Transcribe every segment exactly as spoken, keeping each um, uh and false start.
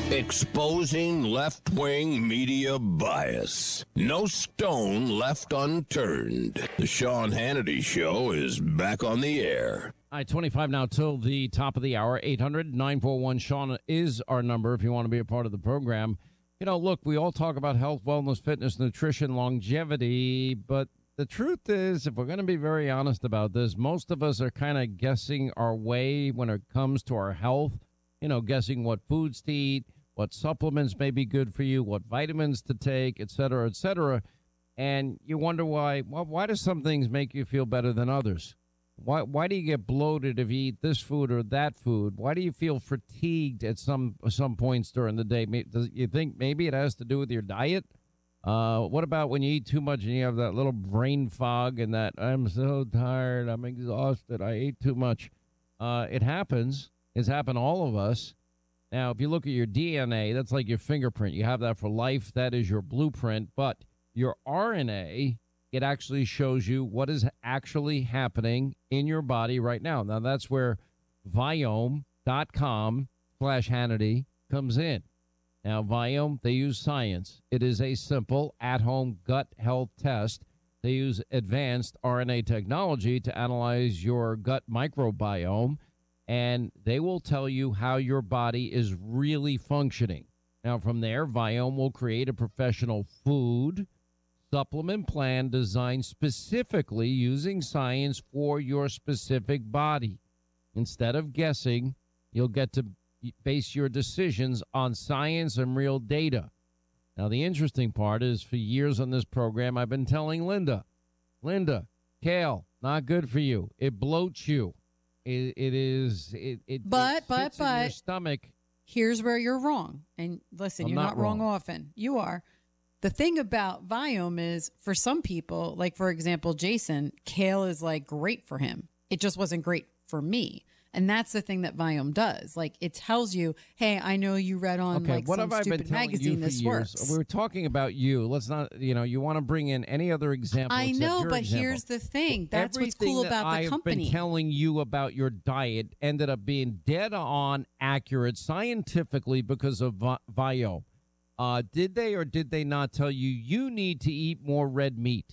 Exposing left-wing media bias. No stone left unturned. The Sean Hannity Show is back on the air. All right, twenty-five now till the top of the hour. eight hundred nine four one Sean is our number if you want to be a part of the program. You know, look, we all talk about health, wellness, fitness, nutrition, longevity, but the truth is, if we're going to be very honest about this, most of us are kind of guessing our way when it comes to our health, you know, guessing what foods to eat, what supplements may be good for you, what vitamins to take, et cetera, et cetera. And you wonder why, well, why do some things make you feel better than others? Why why do you get bloated if you eat this food or that food? Why do you feel fatigued at some some points during the day? Does you think maybe it has to do with your diet? Uh, what about when you eat too much and you have that little brain fog and that I'm so tired, I'm exhausted, I ate too much? Uh, it happens. It's happened to all of us. Now, if you look at your D N A, that's like your fingerprint. You have that for life. That is your blueprint. But your R N A, it actually shows you what is actually happening in your body right now. Now, that's where Viome.com slash Hannity comes in. Now, Viome, they use science. It is a simple at-home gut health test. They use advanced R N A technology to analyze your gut microbiome, and they will tell you how your body is really functioning. Now, from there, Viome will create a professional food supplement plan designed specifically using science for your specific body. Instead of guessing, you'll get to base your decisions on science and real data. Now, the interesting part is for years on this program, I've been telling Linda, Linda, kale, not good for you. It bloats you. It, it is, it, it, but, it but, sits in but, your stomach. Here's where you're wrong. And listen, I'm you're not not wrong. wrong often. You are. The thing about Viome is for some people, like, for example, Jason, kale is like great for him. It just wasn't great for me. And that's the thing that Viome does. Like, it tells you, hey, I know you read on okay, like what some have I stupid been telling magazine you for this years? works. We were talking about you. Let's not, you know, you want to bring in any other example. I except know, your but example. here's the thing. That's what's Everything cool that about the I've company. been telling you about your diet ended up being dead on accurate scientifically because of Vi- Viome. Uh, did they or did they not tell you you need to eat more red meat?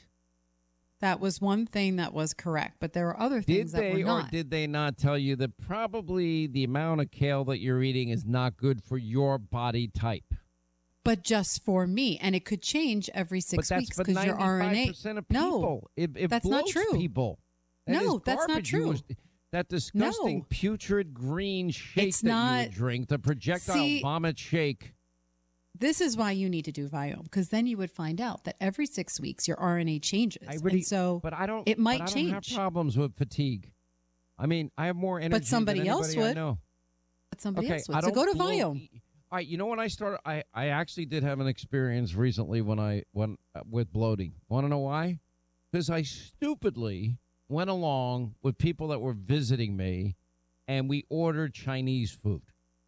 That was one thing that was correct, but there were other things did that they were not. Or did they not tell you that probably the amount of kale that you're eating is not good for your body type? But just for me, and it could change every six but that's weeks for because your R N A. ninety-five percent of people. No, it, it that's not bloats true. People. That No, is that's not garbage. You true. was- that disgusting, No. putrid green shake It's that not- you would drink, the projectile See- vomit shake. This is why you need to do Viome, because then you would find out that every six weeks your R N A changes. I really, and so but I don't. it might but I don't change. have problems with fatigue. I mean, I have more energy. somebody than else anybody I would. know. But somebody Okay, else I would. So don't go to blow- Viome. All right, you know when I started, I, I actually did have an experience recently when I when uh, with bloating. Want to know why? Because I stupidly went along with people that were visiting me, and we ordered Chinese food.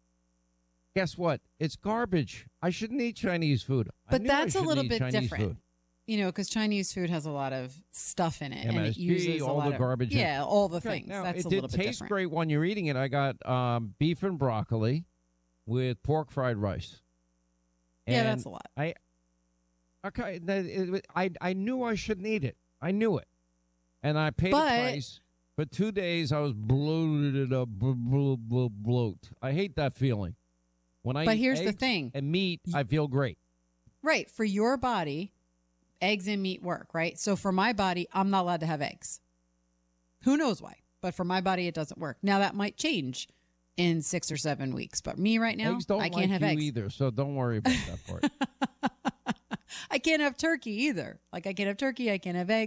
Guess what? It's garbage. I shouldn't eat Chinese food. I But knew I that's a shouldn't little eat bit Chinese different. food. You know, because Chinese food has a lot of stuff in it, and M it S G, uses a all lot the of garbage in it. Yeah, all the Okay, things. now, That's it a did little bit taste different. great when you're eating it. I got um, beef and broccoli with pork fried rice. Yeah, And that's a lot. I okay. that- it- I I knew I shouldn't eat it. I knew it, and I paid But- the price. For two days, I was bloated up, bl- bl- bl- bloat. I hate that feeling. When I But eat here's the eggs thing. and meat, I feel great. Right. For your body, eggs and meat work, right? So for my body, I'm not allowed to have eggs. Who knows why? But for my body, it doesn't work. Now, that might change in six or seven weeks. But me right now, Eggs don't I can't like have you eggs. either, so don't worry about that part. I can't have turkey either. Like, I can't have turkey. I can't have eggs.